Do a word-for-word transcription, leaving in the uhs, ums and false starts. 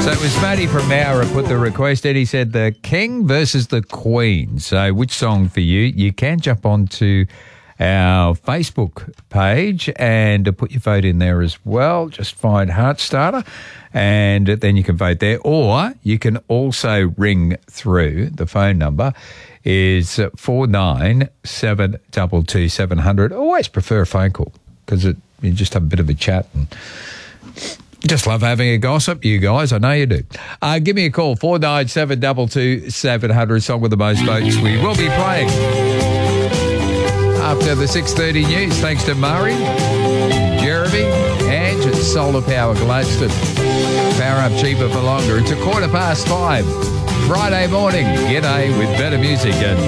So it was Matty from Mowra put the request in. He said the King versus the Queen. So which song for you? You can jump onto our Facebook page and put your vote in there as well. Just find Heartstarter and then you can vote there. Or you can also ring through. The phone number is four nine seven two two seven hundred. Always prefer a phone call because you just have a bit of a chat and just love having a gossip, you guys. I know you do. Uh, give me a call, four nine seven two two seven hundred, song with the most votes. We will be playing after the six thirty news, thanks to Murray, Jeremy, Ange at Solar Power Gladstone. Power up cheaper for longer. It's a quarter past five, Friday morning. G'day with better music and